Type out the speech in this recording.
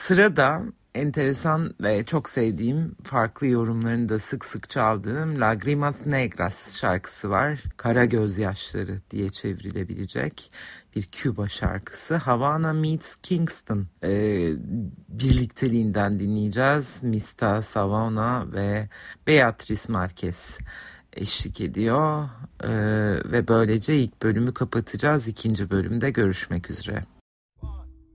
Sırada enteresan ve çok sevdiğim, farklı yorumlarını da sık sık çaldığım Lágrimas Negras şarkısı var. Kara gözyaşları diye çevrilebilecek bir Küba şarkısı. Havana meets Kingston birlikteliğinden dinleyeceğiz. Mista Savona ve Beatriz Marquez eşlik ediyor ve böylece ilk bölümü kapatacağız. İkinci bölümde görüşmek üzere.